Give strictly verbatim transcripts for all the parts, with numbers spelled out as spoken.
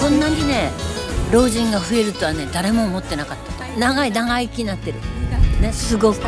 こんなにね老人が増えるとはね誰も思ってなかった。長い長生きになってるね、すごく。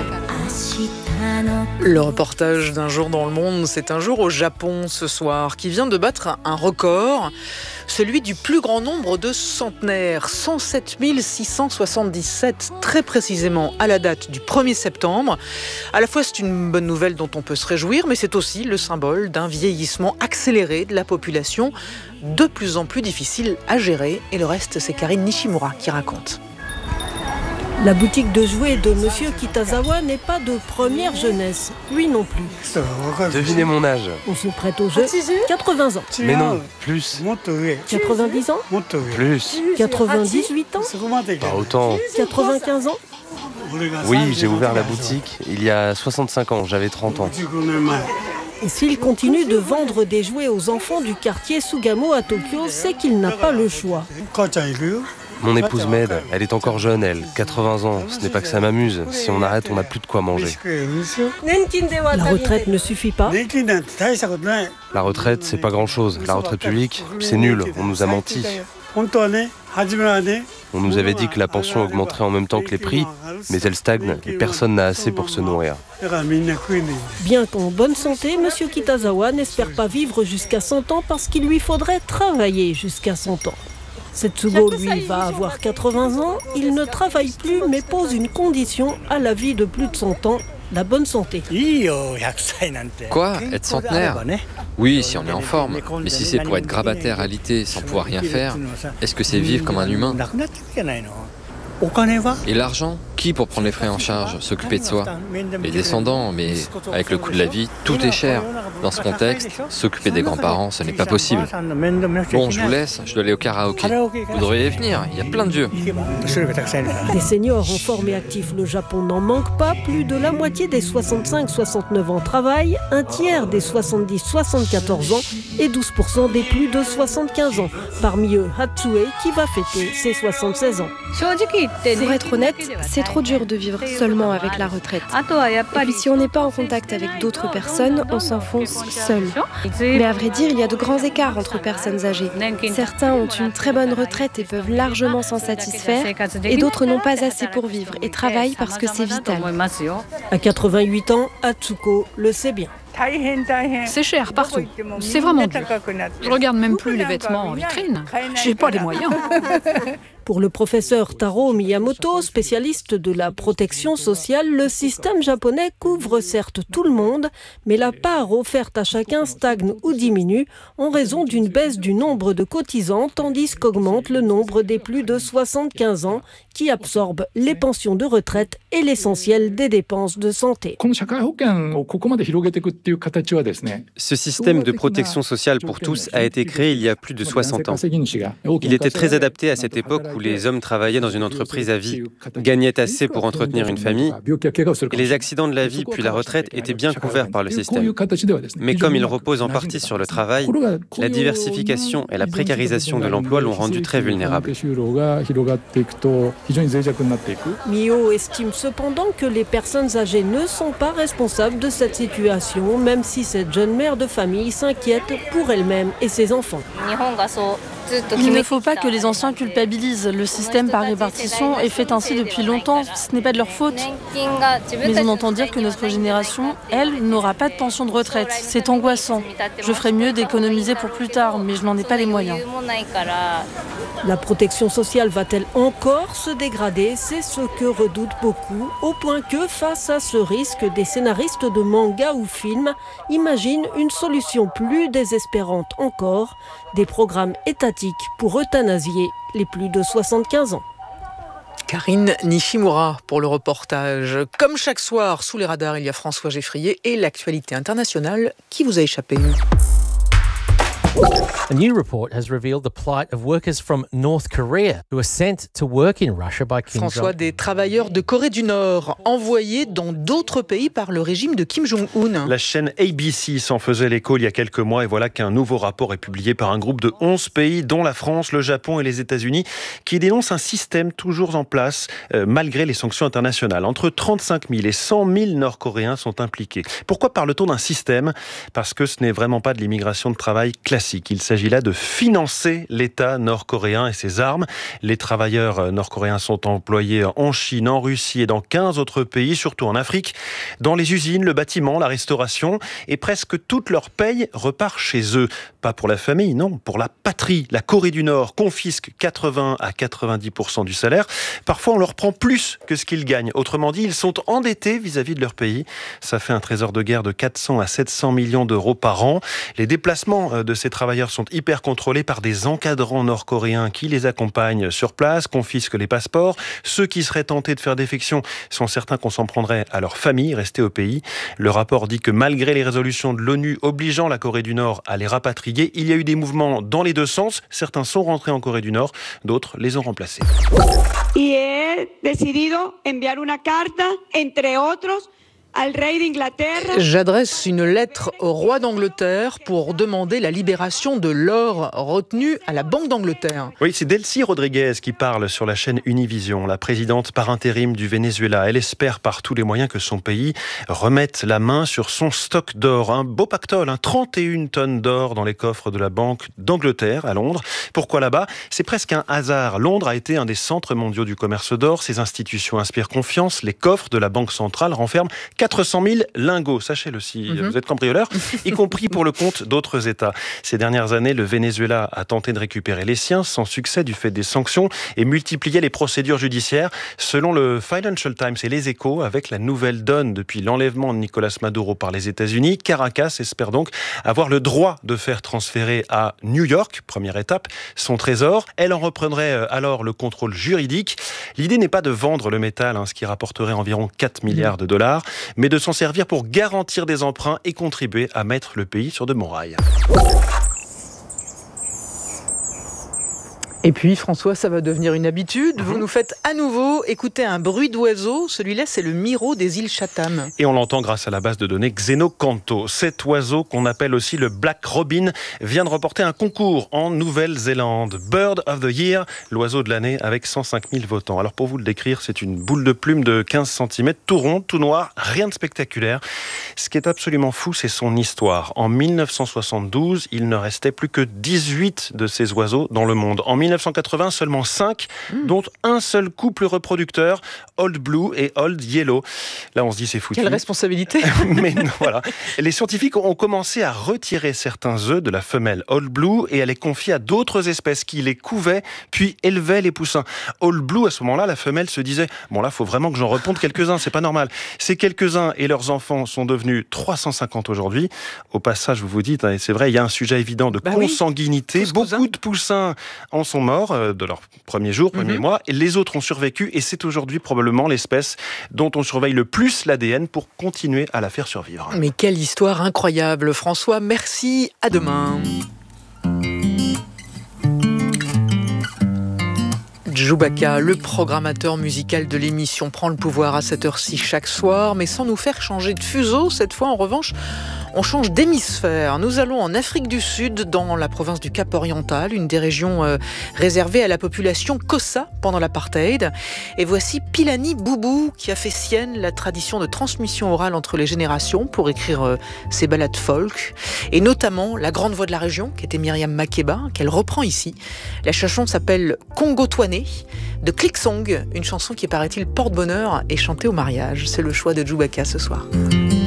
Le reportage d'un jour dans le monde, c'est un jour au Japon ce soir qui vient de battre un record, celui du plus grand nombre de centenaires, cent sept mille six cent soixante-dix-sept, très précisément à la date du premier septembre. À la fois c'est une bonne nouvelle dont on peut se réjouir, mais c'est aussi le symbole d'un vieillissement accéléré de la population, de plus en plus difficile à gérer. Et le reste, c'est Karine Nishimura qui raconte. La boutique de jouets de Monsieur Kitazawa n'est pas de première jeunesse, lui non plus. Devinez mon âge. On se prête au jeu. quatre-vingts ans. Mais non, plus. quatre-vingt-dix ans. Plus. quatre-vingt-dix-huit ans. Pas autant. quatre-vingt-quinze ans. Oui, j'ai ouvert la boutique il y a soixante-cinq ans, j'avais trente ans. Et s'il continue de vendre des jouets aux enfants du quartier Sugamo à Tokyo, c'est qu'il n'a pas le choix. Mon épouse m'aide, elle est encore jeune, elle, quatre-vingts ans. Ce n'est pas que ça m'amuse. Si on arrête, on n'a plus de quoi manger. La retraite ne suffit pas. La retraite, c'est pas grand-chose. La retraite publique, c'est nul. On nous a menti. On nous avait dit que la pension augmenterait en même temps que les prix, mais elle stagne et personne n'a assez pour se nourrir. Bien qu'en bonne santé, Monsieur Kitazawa n'espère pas vivre jusqu'à cent ans parce qu'il lui faudrait travailler jusqu'à cent ans. Setsugo, lui, va avoir quatre-vingts ans. Il ne travaille plus, mais pose une condition à la vie de plus de cent ans, la bonne santé. Quoi ? Être centenaire ? Oui, si on est en forme. Mais si c'est pour être grabataire alité sans pouvoir rien faire, est-ce que c'est vivre comme un humain ? Et l'argent ? Qui pour prendre les frais en charge, s'occuper de soi ? Les descendants, mais avec le coût de la vie, tout est cher. Dans ce contexte, s'occuper des grands-parents, ce n'est pas possible. Bon, je vous laisse, je dois aller au karaoké. Vous devriez venir, il y a plein de vieux. Des seniors en forme et actifs, le Japon n'en manque pas. Plus de la moitié des soixante-cinq soixante-neuf ans travaillent, un tiers des soixante-dix soixante-quatorze ans et douze pour cent des plus de soixante-quinze ans. Parmi eux, Hatsue qui va fêter ses soixante-seize ans. Pour être honnête, c'est trop dur de vivre seulement avec la retraite. Et puis si on n'est pas en contact avec d'autres personnes, on s'enfonce seul. Mais à vrai dire, il y a de grands écarts entre personnes âgées. Certains ont une très bonne retraite et peuvent largement s'en satisfaire, et d'autres n'ont pas assez pour vivre et travaillent parce que c'est vital. À quatre-vingt-huit ans, Atsuko le sait bien. C'est cher partout. C'est vraiment dur. Je regarde même plus les vêtements en vitrine. J'ai pas les moyens. Pour le professeur Taro Miyamoto, spécialiste de la protection sociale, le système japonais couvre certes tout le monde, mais la part offerte à chacun stagne ou diminue en raison d'une baisse du nombre de cotisants, tandis qu'augmente le nombre des plus de soixante-quinze ans qui absorbent les pensions de retraite et l'essentiel des dépenses de santé. Ce système de protection sociale pour tous a été créé il y a plus de soixante ans. Il était très adapté à cette époque où les hommes travaillaient dans une entreprise à vie, gagnaient assez pour entretenir une famille, et les accidents de la vie puis la retraite étaient bien couverts par le système. Mais comme il repose en partie sur le travail, la diversification et la précarisation de l'emploi l'ont rendu très vulnérable. Mio estime cependant que les personnes âgées ne sont pas responsables de cette situation, même si cette jeune mère de famille s'inquiète pour elle-même et ses enfants. Il ne faut pas que les anciens culpabilisent. Le système par répartition est fait ainsi depuis longtemps. Ce n'est pas de leur faute. Mais on entend dire que notre génération, elle, n'aura pas de pension de retraite. C'est angoissant. Je ferais mieux d'économiser pour plus tard, mais je n'en ai pas les moyens. La protection sociale va-t-elle encore se dégrader ? C'est ce que redoutent beaucoup, au point que, face à ce risque, des scénaristes de manga ou films imaginent une solution plus désespérante encore, des programmes étatiques pour euthanasier les plus de soixante-quinze ans. Karine Nishimura pour le reportage. Comme chaque soir, sous les radars, il y a François Geffrier et l'actualité internationale qui vous a échappé. A new report has revealed the plight of workers from North Korea who were sent to work in Russia by Kim Jong-un. François, des travailleurs de Corée du Nord envoyés dans d'autres pays par le régime de Kim Jong-un. La chaîne A B C s'en faisait l'écho il y a quelques mois et voilà qu'un nouveau rapport est publié par un groupe de onze pays, dont la France, le Japon et les États-Unis, qui dénonce un système toujours en place euh, malgré les sanctions internationales. Entre trente-cinq mille et cent mille Nord-Coréens sont impliqués. Pourquoi parle-t-on d'un système ? Parce que ce n'est vraiment pas de l'immigration de travail classique. classique. Il s'agit là de financer l'État nord-coréen et ses armes. Les travailleurs nord-coréens sont employés en Chine, en Russie et dans quinze autres pays, surtout en Afrique, dans les usines, le bâtiment, la restauration, et presque toute leur paye repart chez eux. Pas pour la famille, non, pour la patrie. La Corée du Nord confisque quatre-vingts à quatre-vingt-dix pour cent du salaire. Parfois, on leur prend plus que ce qu'ils gagnent. Autrement dit, ils sont endettés vis-à-vis de leur pays. Ça fait un trésor de guerre de quatre cents à sept cents millions d'euros par an. Les déplacements de ces travailleurs sont hyper contrôlés par des encadrants nord-coréens qui les accompagnent sur place, confisquent les passeports. Ceux qui seraient tentés de faire défection sont certains qu'on s'en prendrait à leur famille restée au pays. Le rapport dit que malgré les résolutions de l'ONU obligeant la Corée du Nord à les rapatrier, il y a eu des mouvements dans les deux sens. Certains sont rentrés en Corée du Nord, d'autres les ont remplacés. Y he decidido enviar una carta, entre otros, J'adresse une lettre au roi d'Angleterre pour demander la libération de l'or retenu à la Banque d'Angleterre. Oui, c'est Delcy Rodriguez qui parle sur la chaîne Univision, la présidente par intérim du Venezuela. Elle espère par tous les moyens que son pays remette la main sur son stock d'or. Un beau pactole, hein, trente et une tonnes d'or dans les coffres de la Banque d'Angleterre à Londres. Pourquoi là-bas ? C'est presque un hasard. Londres a été un des centres mondiaux du commerce d'or. Ses institutions inspirent confiance. Les coffres de la Banque centrale renferment quatre cent mille lingots, sachez-le si mm-hmm. vous êtes cambrioleur, y compris pour le compte d'autres États. Ces dernières années, le Venezuela a tenté de récupérer les siens sans succès du fait des sanctions et multiplié les procédures judiciaires. Selon le Financial Times et les Échos, avec la nouvelle donne depuis l'enlèvement de Nicolas Maduro par les États-Unis, Caracas espère donc avoir le droit de faire transférer à New York, première étape, son trésor. Elle en reprendrait alors le contrôle juridique. L'idée n'est pas de vendre le métal, hein, ce qui rapporterait environ quatre milliards de dollars, mais de s'en servir pour garantir des emprunts et contribuer à mettre le pays sur de bons rails. Et puis François, ça va devenir une habitude. Mmh. Vous nous faites à nouveau écouter un bruit d'oiseau. Celui-là, c'est le miro des îles Chatham. Et on l'entend grâce à la base de données Xenocanto. Cet oiseau, qu'on appelle aussi le Black Robin, vient de remporter un concours en Nouvelle-Zélande. Bird of the Year, l'oiseau de l'année avec cent cinq mille votants. Alors pour vous le décrire, c'est une boule de plume de quinze centimètres, tout rond, tout noir, rien de spectaculaire. Ce qui est absolument fou, c'est son histoire. En mille neuf cent soixante-douze, il ne restait plus que dix-huit de ces oiseaux dans le monde. En mille neuf cent quatre-vingts, seulement cinq, mmh. dont un seul couple reproducteur, Old Blue et Old Yellow. Là, on se dit, c'est foutu. Quelle responsabilité. Mais non, voilà. Les scientifiques ont commencé à retirer certains œufs de la femelle Old Blue et à les confier à d'autres espèces qui les couvaient, puis élevaient les poussins. Old Blue, à ce moment-là, la femelle se disait, bon là, il faut vraiment que j'en reponde quelques-uns, c'est pas normal. Ces quelques-uns et leurs enfants sont devenus trois cent cinquante aujourd'hui. Au passage, vous vous dites, hein, et c'est vrai, il y a un sujet évident de bah consanguinité. Oui, beaucoup de poussins en sont morts euh, de leur premier jour, premier mm-hmm. mois, et les autres ont survécu, et c'est aujourd'hui probablement l'espèce dont on surveille le plus l'A D N pour continuer à la faire survivre. Mais quelle histoire incroyable, François, merci, à demain. Djoubaka, le programmateur musical de l'émission, prend le pouvoir à cette heure-ci chaque soir, mais sans nous faire changer de fuseau. Cette fois, en revanche, on change d'hémisphère. Nous allons en Afrique du Sud, dans la province du Cap-Oriental, une des régions euh, réservées à la population Xhosa pendant l'apartheid. Et voici Philani Boubou, qui a fait sienne la tradition de transmission orale entre les générations pour écrire euh, ses ballades folk, et notamment la grande voix de la région, qui était Myriam Makeba, qu'elle reprend ici. La chanson s'appelle Congo Touané, de Click Song, une chanson qui, paraît-il, porte bonheur et chantée au mariage. C'est le choix de Djoubaka ce soir.